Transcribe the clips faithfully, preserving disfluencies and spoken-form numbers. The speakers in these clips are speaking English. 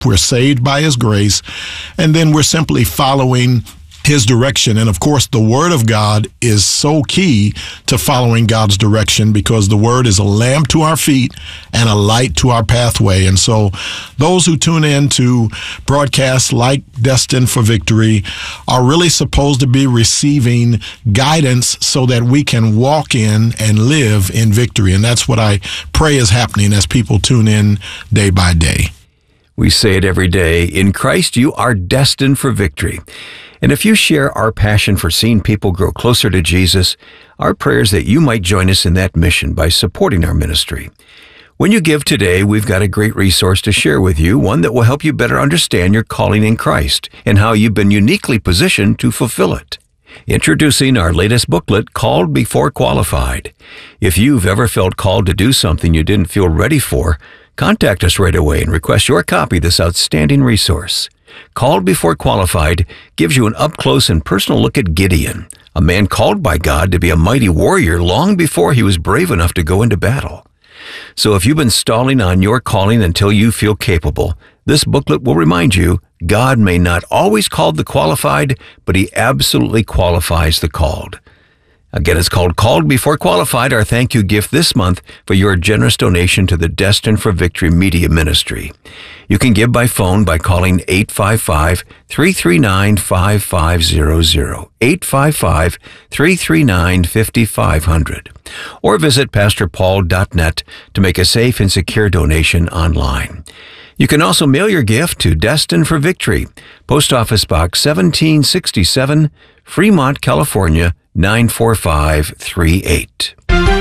We're saved by his grace, and then we're simply following his direction. And of course, the Word of God is so key to following God's direction, because the Word is a lamp to our feet and a light to our pathway. And so those who tune in to broadcasts like Destined for Victory are really supposed to be receiving guidance so that we can walk in and live in victory. And that's what I pray is happening as people tune in day by day. We say it every day. In Christ, you are destined for victory. And if you share our passion for seeing people grow closer to Jesus, our prayer is that you might join us in that mission by supporting our ministry. When you give today, we've got a great resource to share with you, one that will help you better understand your calling in Christ and how you've been uniquely positioned to fulfill it. Introducing our latest booklet, Called Before Qualified. If you've ever felt called to do something you didn't feel ready for, contact us right away and request your copy of this outstanding resource. Called Before Qualified gives you an up-close and personal look at Gideon, a man called by God to be a mighty warrior long before he was brave enough to go into battle. So if you've been stalling on your calling until you feel capable, this booklet will remind you God may not always call the qualified, but he absolutely qualifies the called. Again, it's called Called Before Qualified, our thank you gift this month for your generous donation to the Destined for Victory Media Ministry. You can give by phone by calling eight five five, three three nine, five five zero zero, eight five five, three three nine, five five zero zero, or visit pastor paul dot net to make a safe and secure donation online. You can also mail your gift to Destined for Victory, Post Office Box seventeen sixty-seven, Fremont, California, nine four five three eight.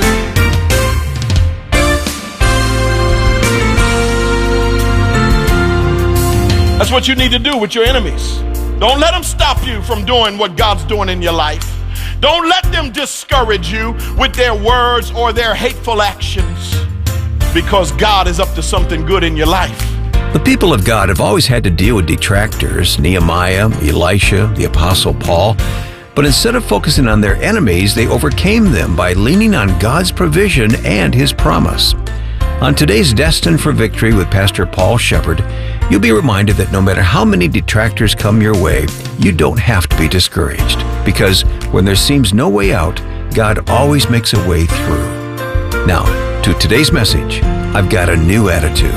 That's what you need to do with your enemies. Don't let them stop you from doing what God's doing in your life. Don't let them discourage you with their words or their hateful actions, because God is up to something good in your life. The people of God have always had to deal with detractors, Nehemiah, Elisha, the Apostle Paul. But instead of focusing on their enemies, they overcame them by leaning on God's provision and his promise. On today's Destined for Victory with Pastor Paul Shepherd, you'll be reminded that no matter how many detractors come your way, you don't have to be discouraged, because when there seems no way out, God always makes a way through. Now, to today's message, I've got a new attitude.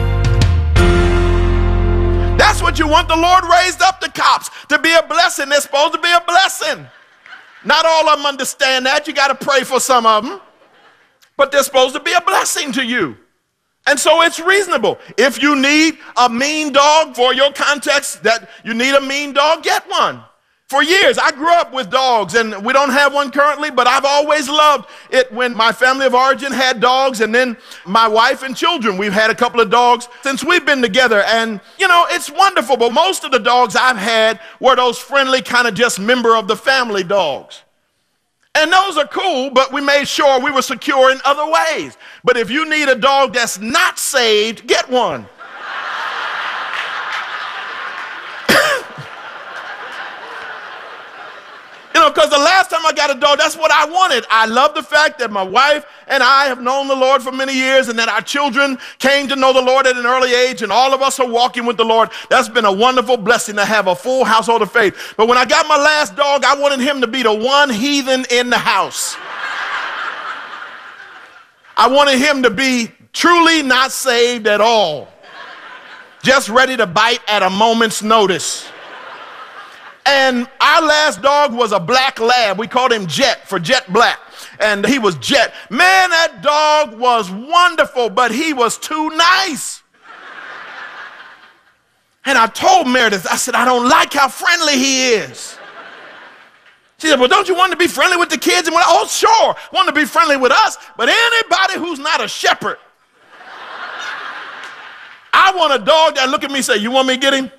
That's what you want. The Lord raised up the cops to be a blessing. They're supposed to be a blessing. Not all of them understand that. You got to pray for some of them. But they're supposed to be a blessing to you. And so it's reasonable. If you need a mean dog for your context, that you need a mean dog, get one. For years, I grew up with dogs, and we don't have one currently, but I've always loved it when my family of origin had dogs, and then my wife and children, we've had a couple of dogs since we've been together. And, you know, it's wonderful, but most of the dogs I've had were those friendly kind of just member of the family dogs. And those are cool, but we made sure we were secure in other ways. But if you need a dog that's not saved, get one. You know, because the last time I got a dog, that's what I wanted. I love the fact that my wife and I have known the Lord for many years, and that our children came to know the Lord at an early age, and all of us are walking with the Lord. That's been a wonderful blessing to have a full household of faith. But when I got my last dog, I wanted him to be the one heathen in the house. I wanted him to be truly not saved at all, just ready to bite at a moment's notice. And our last dog was a black lab. We called him Jet for Jet Black. And he was Jet. Man, that dog was wonderful, but he was too nice. And I told Meredith, I said, I don't like how friendly he is. She said, well, don't you want to be friendly with the kids? And we're like, oh, sure, want to be friendly with us, but anybody who's not a shepherd. I want a dog that look at me and say, you want me to get him?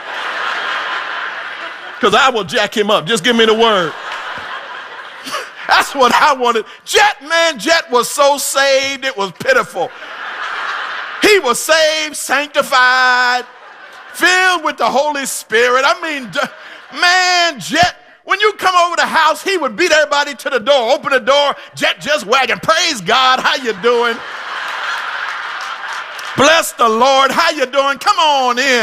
Because I will jack him up. Just give me the word. That's what I wanted. Jet, man, Jet was so saved, it was pitiful. He was saved, sanctified, filled with the Holy Spirit. I mean, man, Jet, when you come over the house, he would beat everybody to the door, open the door, Jet just wagging. Praise God, how you doing? Bless the Lord. How you doing? Come on in.